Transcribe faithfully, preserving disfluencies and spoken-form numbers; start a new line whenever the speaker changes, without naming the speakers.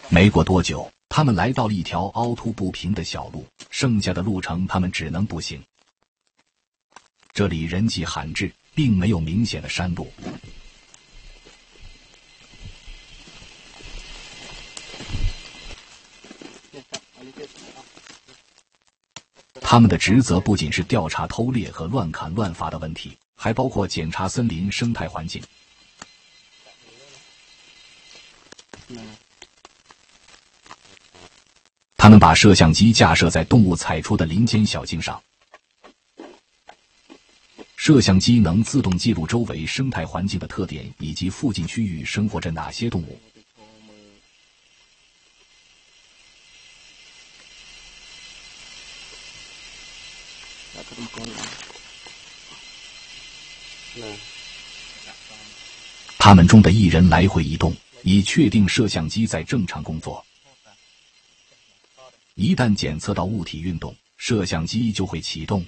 没过多久，他们来到了一条凹凸不平的小路，剩下的路程他们只能步行。这里人迹罕至，并没有明显的山路。他们的职责不仅是调查偷猎和乱砍乱伐的问题，还包括检查森林生态环境。他们把摄像机架设在动物踩出的林间小径上，摄像机能自动记录周围生态环境的特点以及附近区域生活着哪些动物。他们中的一人来回移动，以确定摄像机在正常工作。一旦检测到物体运动，摄像机就会启动。